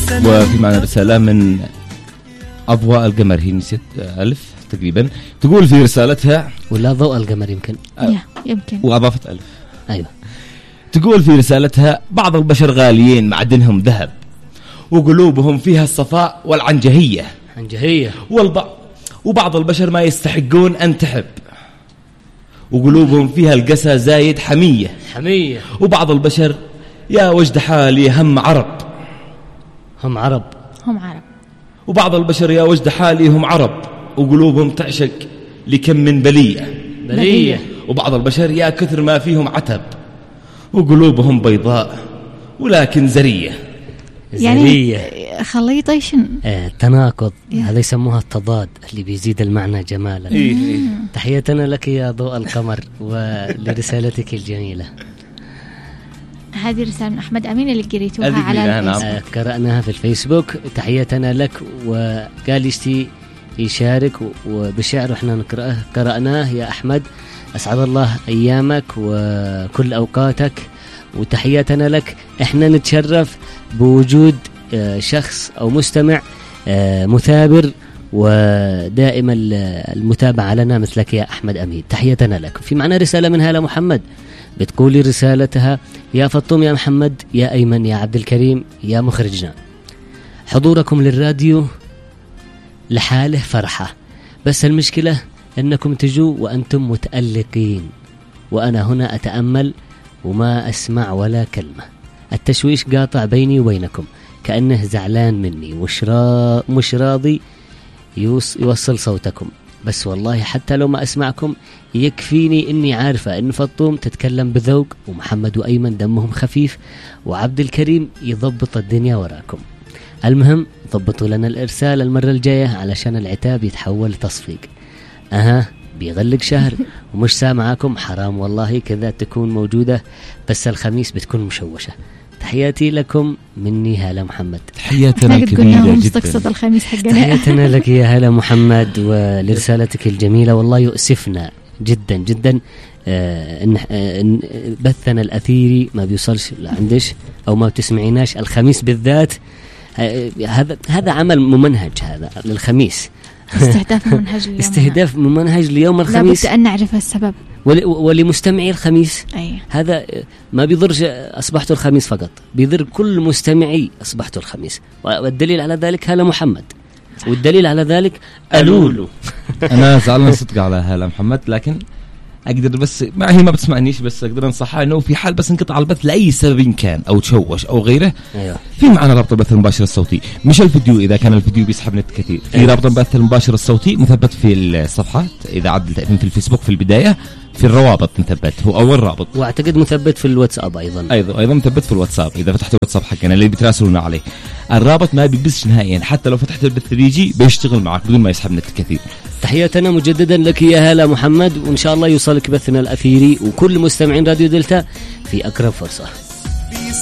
وفي معنا رسالة من أضواء القمر، هي نسيت ألف تقريبا، تقول في رسالتها ولا ضوء القمر يمكن يمكن وأضافت ألف. أيوة. تقول في رسالتها: بعض البشر غاليين معدنهم ذهب وقلوبهم فيها الصفاء والعنجهية، وبعض البشر ما يستحقون أن تحب وقلوبهم فيها القسى زايد حمية. وبعض البشر يا وجد حالي هم عرب. وبعض البشر يا وجد حالي هم عرب وقلوبهم تعشق لكم من بلية. وبعض البشر يا كثر ما فيهم عتب وقلوبهم بيضاء ولكن زرية. يعني خليطيشن تناقض. هذا يسموها التضاد اللي بيزيد المعنى جمالا. تحياتنا لك يا ضوء القمر ولرسالتك الجميلة. هذه رسالة من أحمد أمين اللي قريتوها على الفيسبوك. قرأناها في الفيسبوك. تحياتنا لك. وقال يشتي يشارك وبشعر احنا قرأناه يا أحمد. أسعد الله أيامك وكل أوقاتك وتحياتنا لك. احنا نتشرف بوجود شخص أو مستمع مثابر ودائما المتابعة لنا مثلك يا أحمد أمين. تحياتنا لك. في معنا رسالة من هالة محمد بتقولي رسالتها: يا فطوم يا محمد يا أيمن يا عبد الكريم يا مخرجنا، حضوركم للراديو لحاله فرحة، بس المشكلة أنكم تجوا وأنتم متألقين وأنا هنا أتأمل وما أسمع ولا كلمة. التشويش قاطع بيني وبينكم كأنه زعلان مني مش راضي يوصل صوتكم. بس والله حتى لو ما أسمعكم يكفيني إني عارفة إن فطوم تتكلم بذوق ومحمد وأيمن دمهم خفيف وعبد الكريم يضبط الدنيا وراكم. المهم ضبطوا لنا الإرسال المرة الجاية علشان العتاب يتحول تصفيق. بيغلق شهر ومش سامعاكم، حرام والله كذا تكون موجودة بس الخميس بتكون مشوشة. تحياتي لكم مني هالة محمد. تحياتنا كبيرة جدا. الخميس حقنا. تحياتنا لك يا هالة محمد ولرسالتك الجميلة. والله يؤسفنا جدا جدا إن بثنا الأثيري ما بيوصلش لعندش أو ما بتسمعيناش الخميس بالذات. هذا عمل ممنهج هذا للخميس. استهداف ممنهج ليوم الخميس. لابد أن نعرف السبب. ولمستمعي الخميس. هذا ما بيضرش أصبحتوا الخميس فقط، بيضر كل مستمعي أصبحتوا الخميس. والدليل على ذلك هلا محمد، والدليل على ذلك ألولو. أنا زعلان صدق على هلا محمد، لكن أقدر بس هي ما بتسمعنيش، بس أقدر أنصحها إنه في حال بس انقطع البث لأي سبب كان أو تشوش أو غيره. في معنا رابط البث المباشر الصوتي، مش الفيديو إذا كان الفيديو بيسحب نت كثير. في رابط البث المباشر الصوتي مثبت في الصفحة، إذا عدل في الفيسبوك في البداية في الروابط مثبت، هو أول رابط. وأعتقد مثبت في الواتساب أيضا مثبت في الواتساب. إذا فتحت الواتساب حقنا اللي بتراسلونا عليه، الرابط ما بيبسش نهائيا، حتى لو فتحت البث بيجي بيشتغل معك بدون ما يسحب نت كثير. تحياتنا مجددا لك يا هلا محمد، وإن شاء الله يوصلك بثنا الأثيري وكل مستمعين راديو دلتا في أقرب فرصة.